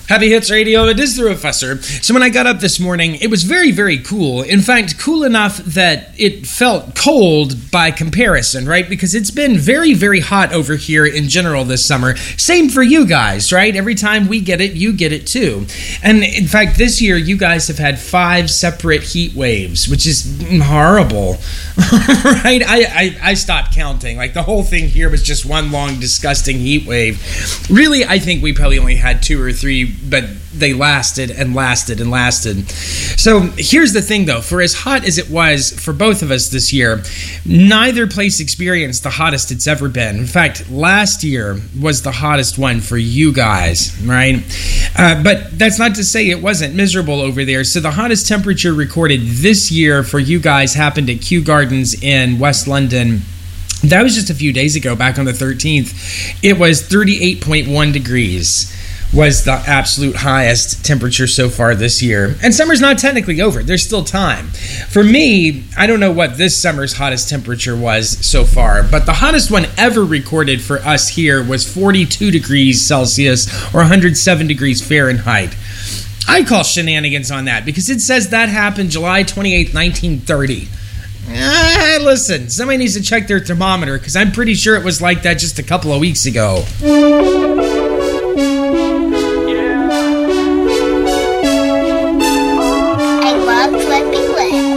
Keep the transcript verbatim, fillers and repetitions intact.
Happy Hits Radio, it is the Professor. So when I got up this morning, it was very, very cool. In fact, cool enough that it felt cold by comparison, right? Because it's been very, very hot over here in general this summer. Same for you guys, right? Every time we get it, you get it too. And in fact, this year, you guys have had five separate heat waves, which is horrible, right? I, I, I stopped counting. Like, the whole thing here was just one long, disgusting heat wave. Really, I think we probably only had two or three, but they lasted and lasted and lasted. So here's the thing, though. For as hot as it was for both of us this year, neither place experienced the hottest it's ever been. In fact, last year was the hottest one for you guys, right? Uh, but that's not to say it wasn't miserable over there. So the hottest temperature recorded this year for you guys happened at Kew Gardens in West London. That was just a few days ago, back on the thirteenth. It was thirty-eight point one degrees. Was the absolute highest temperature so far this year. And summer's not technically over. There's still time. For me, I don't know what this summer's hottest temperature was so far, but the hottest one ever recorded for us here was forty-two degrees Celsius or one hundred seven degrees Fahrenheit. I call shenanigans on that because it says that happened July twenty-eighth, nineteen thirty. Ah, listen, somebody needs to check their thermometer because I'm pretty sure it was like that just a couple of weeks ago.